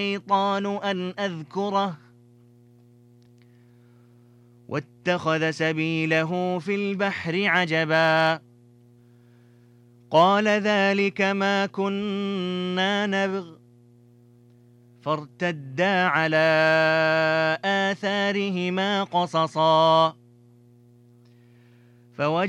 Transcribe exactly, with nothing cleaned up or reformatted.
الشيطان أن أذكره واتخذ سبيله في البحر عجبا قال ذلك ما كنا نبغ فارتدا على آثارهما قصصا فوجد